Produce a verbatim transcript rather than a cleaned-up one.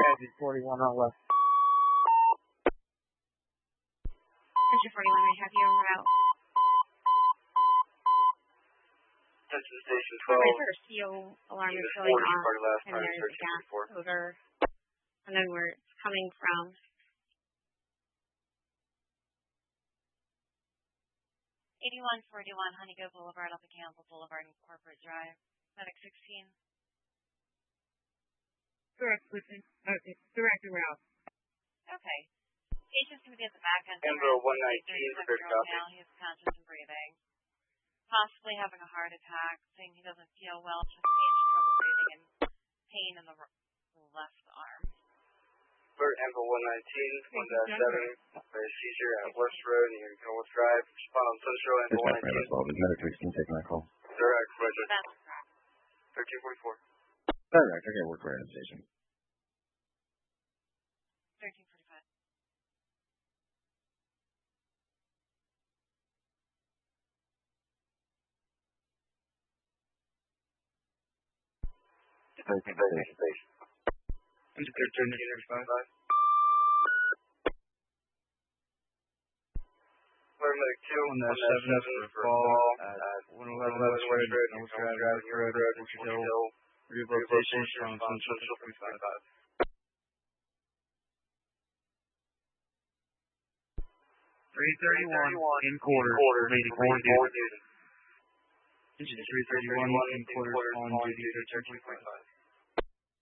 Casualty forty-one on left. Casualty forty-one, I have you en route. Attention Station twelve. Okay, first, C O alarm is going off, last and there's a gas odor. I don't know where it's coming from. eighty-one forty-one Honeygo Boulevard off of Campbell Boulevard and Corporate Drive. Medic sixteen. Direct switching. Okay, direct en route. Okay. Patient's going to be at the back end. Amber one nineteen, prepared to copy. Now he has conscious and breathing. Possibly having a heart attack, saying he doesn't feel well, just seeing trouble breathing and pain in the left arm. Bert Amber one nineteen, one seven, seizure at West Road near North Drive. Respond on Central Amber one nineteen. Medic sixteen taking that call. Direct, Roger. That's correct. thirteen forty-four. Direct, okay, work right in the station. thirteen forty-five. Station, station, station. thirteen thirty-five. Paramedic two, On one that seven seven for for call call at at one eleven West Road, North Drive, North Road, Orchard Hill, rehabilitation from Central forty-five. three thirty-one in quarters, remaining on duty. Engine three thirty-one in quarters on duty, thirteen forty-five.